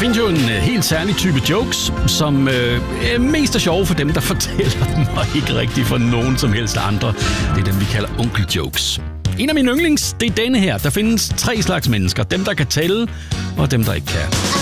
findes jo en helt særlig type jokes, som mest er sjove for dem, der fortæller dem, og ikke rigtig for nogen som helst andre. Det er dem, vi kalder onkeljokes. En af mine yndlings, det er denne her. Der findes 3 slags mennesker. Dem, der kan tælle, og dem, der ikke kan.